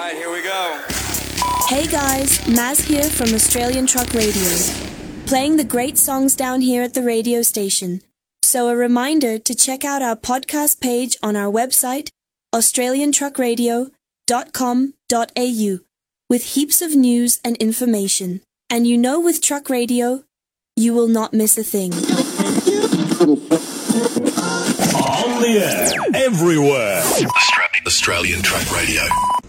right, here we go. Hey guys, Maz here from Australian Truck Radio, playing the great songs down here at the radio station. So a reminder to check out our podcast page on our website, australiantruckradio.com.au, with heaps of news and information. And you know, with Truck Radio, you will not miss a thing. On the air, everywhere. Australian Truck Radio.